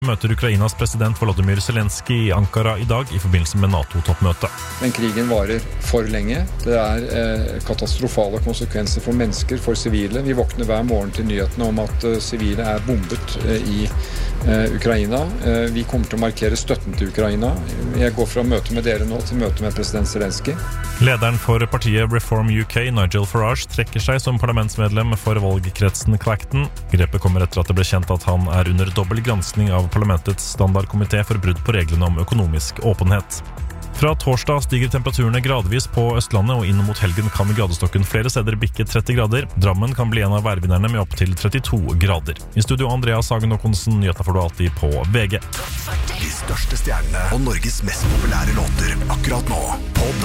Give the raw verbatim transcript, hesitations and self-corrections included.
Møter Ukrainas president Volodymyr Zelensky i Ankara i dag i forbindelse med NATO-toppmøtet. Men krigen varer for lenge. Det er eh, katastrofale konsekvenser for mennesker, for sivile. Vi våkner hver morgen til nyhetene om at eh, sivile er bombet eh, i eh, Ukraina. Eh, vi kommer til å markere støtten til Ukraina. Jeg går fra møte med dere nå til møte med president Zelensky. Lederen for partiet Reform U K, Nigel Farage, trekker seg som parlamentsmedlem for valgkretsen Clacton. Grepet kommer etter at det ble kjent at han er under dobbel granskning av parlamentets standardkomité for brudd på reglene om økonomisk åpenhet. Fra torsdag stiger temperaturene gradvis på Østlandet, og inn mot helgen kan gradestokken flere steder bikke tretti grader. Drammen kan bli en av værvinnerne med opp til trettito grader. I studio Andreas Hagen Håkonsen, nyhetene får du alltid på V G. De største stjernene og Norges mest populære låter akkurat nå på